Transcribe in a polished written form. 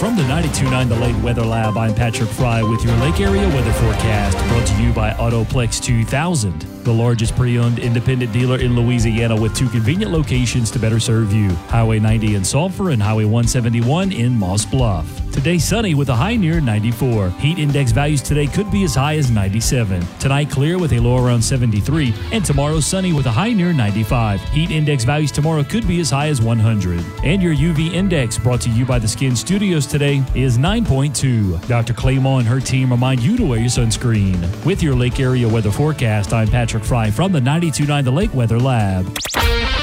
From the 92.9 The Lake Weather Lab, I'm Patrick Fry with your Lake Area weather forecast, brought to you by Autoplex 2000, the largest pre-owned independent dealer in Louisiana with 2 convenient locations to better serve you. Highway 90 in Sulphur and Highway 171 in Moss Bluff. Today sunny with a high near 94. Heat index values today could be as high as 97. Tonight clear with a low around 73. And tomorrow sunny with a high near 95. Heat index values tomorrow could be as high as 100. And your UV index, brought to you by the Skin Studios today, is 9.2. Dr. Claymore and her team remind you to wear your sunscreen. With your Lake Area weather forecast, I'm Patrick Fry from the 92.9 The Lake Weather Lab.